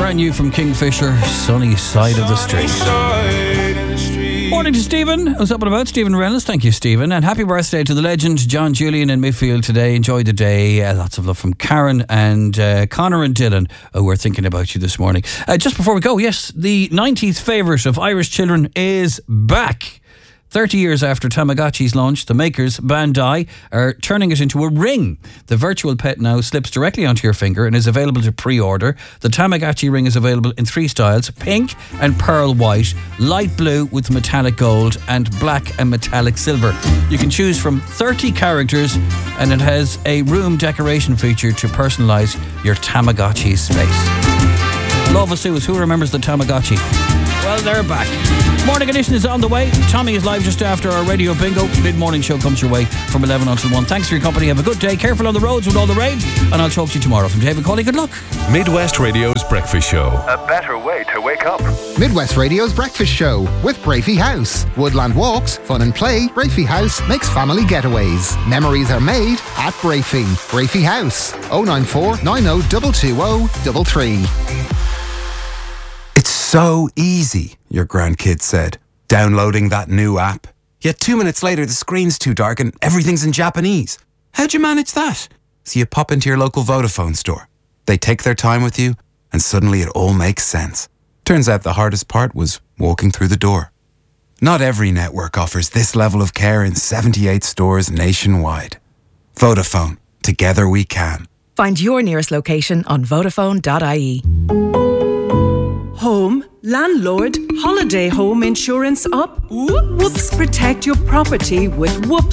brand new from Kingfisher, Sunny Side of the Street. Morning to Stephen. What's up and about? Stephen Reynolds. Thank you, Stephen. And happy birthday to the legend, John Julian in midfield today. Enjoy the day. Lots of love from Karen and Connor and Dylan. We're thinking about you this morning. Just before we go, yes, the 90th favourite of Irish children is back. 30 years after Tamagotchi's launch, the makers, Bandai, are turning it into a ring. The virtual pet now slips directly onto your finger and is available to pre-order. The Tamagotchi ring is available in 3 styles: pink and pearl white, light blue with metallic gold, and black and metallic silver. You can choose from 30 characters, and it has a room decoration feature to personalise your Tamagotchi space. Love us, who remembers the Tamagotchi? Well, they're back. Morning Edition is on the way. Tommy is live just after our radio bingo. Mid-morning show comes your way from 11 until 1. Thanks for your company. Have a good day. Careful on the roads with all the rain. And I'll talk to you tomorrow. From David Cawley, good luck. Midwest Radio's Breakfast Show. A better way to wake up. Midwest Radio's Breakfast Show with Brafey House. Woodland walks, fun and play. Brafey House makes family getaways. Memories are made at Brafey. Brafey House. 094 90 220 33. It's so easy, your grandkid said, downloading that new app. Yet 2 minutes later, the screen's too dark and everything's in Japanese. How'd you manage that? So you pop into your local Vodafone store. They take their time with you, and suddenly it all makes sense. Turns out the hardest part was walking through the door. Not every network offers this level of care in 78 stores nationwide. Vodafone. Together we can. Find your nearest location on Vodafone.ie. Home, landlord, holiday home insurance up? Whoops, protect your property with Whoops